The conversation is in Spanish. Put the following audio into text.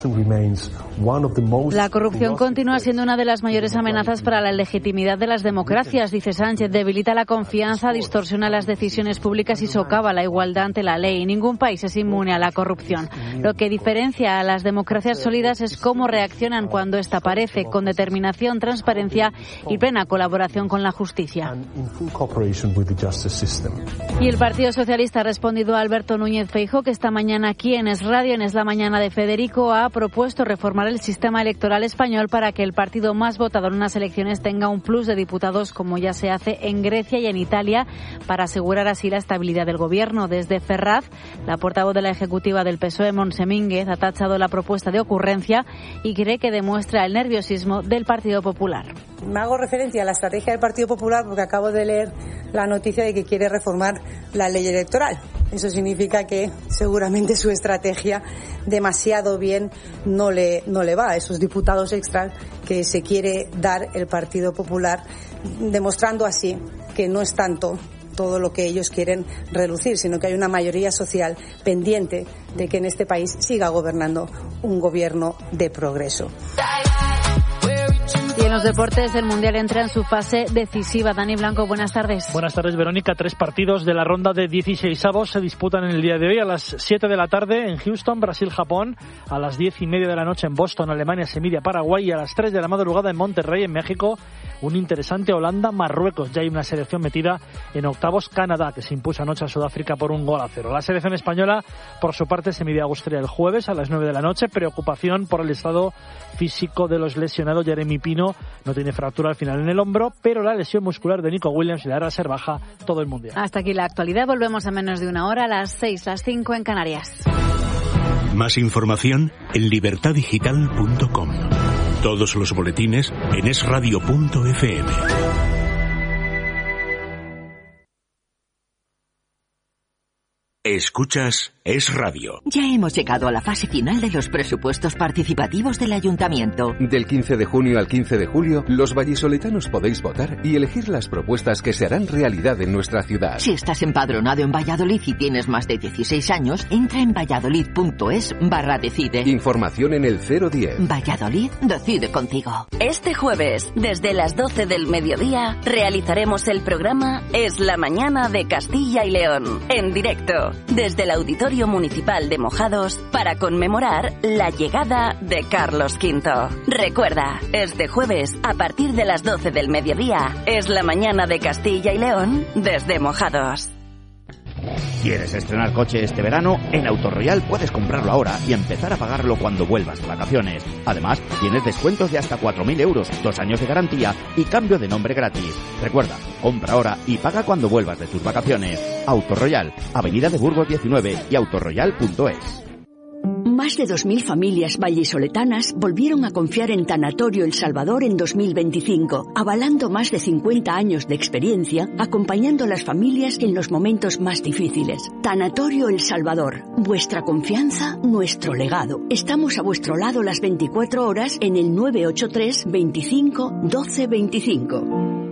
La corrupción continúa siendo una de las mayores amenazas para la legitimidad de las democracias, dice Sánchez. Debilita la confianza, distorsiona las decisiones públicas y socava la igualdad ante la ley. Ningún país es inmune a la corrupción. Lo que diferencia a las democracias sólidas es cómo reaccionan cuando esta aparece, con determinación, transparencia y plena colaboración con la justicia. Y el Partido Socialista ha respondido a Alberto Núñez Feijóo, que esta mañana aquí en Es Radio, en Es la Mañana de Federico, ha propuesto reformar el sistema electoral español para que el partido más votado en unas elecciones tenga un plus de diputados, como ya se hace en Grecia y en Italia, para asegurar así la estabilidad del gobierno. Desde Ferraz, la portavoz de la ejecutiva del PSOE, Montse Mínguez, ha tachado la propuesta de ocurrencia y cree que demuestra el nerviosismo del Partido Popular. Me hago referencia a la estrategia del Partido Popular porque acabo de leer la noticia de que quiere reformar la ley electoral. Eso significa que seguramente su estrategia demasiado bien no le va a esos diputados extras que se quiere dar el Partido Popular, demostrando así que no es tanto todo lo que ellos quieren reducir, sino que hay una mayoría social pendiente de que en este país siga gobernando un gobierno de progreso. Y en los deportes, el Mundial entra en su fase decisiva. Dani Blanco, buenas tardes. Buenas tardes, Verónica. 3 partidos de la ronda de 16avos se disputan en el día de hoy. A las 7 de la tarde en Houston, Brasil-Japón. A las 10:30 de la noche en Boston, Alemania se mide a Paraguay. Y a las 3 de la madrugada en Monterrey, en México, un interesante Holanda-Marruecos. Ya hay una selección metida en octavos, Canadá, que se impuso anoche a Sudáfrica por 1-0. La selección española, por su parte, se mide a Austria el jueves a las 9 de la noche. Preocupación por el estado físico de los lesionados. Jeremy Pino no tiene fractura al final en el hombro, pero la lesión muscular de Nico Williams le hará ser baja todo el mundial. Hasta aquí la actualidad. Volvemos en menos de una hora, a las 6, las 5 en Canarias. Más información en libertadigital.com. Todos los boletines en esradio.fm. Escuchas Es Radio. Ya hemos llegado a la fase final de los presupuestos participativos del Ayuntamiento. Del 15 de junio al 15 de julio, los vallisoletanos podéis votar y elegir las propuestas que se harán realidad en nuestra ciudad. Si estás empadronado en Valladolid y tienes más de 16 años, entra en valladolid.es/decide. Información en el 010. Valladolid decide contigo. Este jueves, desde las 12 del mediodía, realizaremos el programa Es la Mañana de Castilla y León, en directo, desde el Auditorio Municipal de Mojados, para conmemorar la llegada de Carlos V. Recuerda, este jueves, a partir de las 12 del mediodía, Es la Mañana de Castilla y León, desde Mojados. ¿Quieres estrenar coche este verano? En Autoroyal puedes comprarlo ahora y empezar a pagarlo cuando vuelvas de vacaciones. Además, tienes descuentos de hasta 4.000 euros, 2 años de garantía y cambio de nombre gratis. Recuerda, compra ahora y paga cuando vuelvas de tus vacaciones. Autoroyal, Avenida de Burgos 19 y autoroyal.es. Más de 2.000 familias vallisoletanas volvieron a confiar en Tanatorio El Salvador en 2025, avalando más de 50 años de experiencia, acompañando a las familias en los momentos más difíciles. Tanatorio El Salvador, vuestra confianza, nuestro legado. Estamos a vuestro lado las 24 horas en el 983 25 12 25.